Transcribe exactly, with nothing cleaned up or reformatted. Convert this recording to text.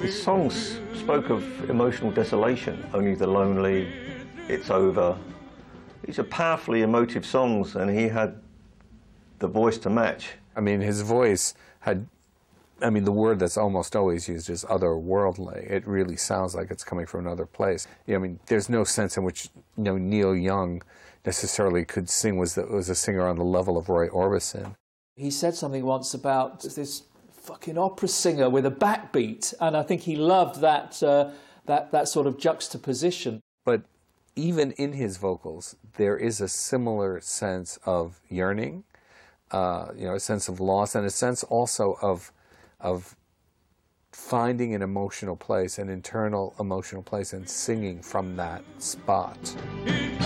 His songs spoke of emotional desolation, Only the Lonely, It's Over. These are powerfully emotive songs, and he had the voice to match. I mean, his voice had, I mean, the word that's almost always used is otherworldly. It really sounds like it's coming from another place. I mean, there's no sense in which, you know, Neil Young necessarily could sing, was, the, was a singer on the level of Roy Orbison. He said something once about this fucking opera singer with a backbeat, and I think he loved that, uh, that, that sort of juxtaposition. But even in his vocals, there is a similar sense of yearning, uh, you know, a sense of loss, and a sense also of, of finding an emotional place, an internal emotional place, and singing from that spot.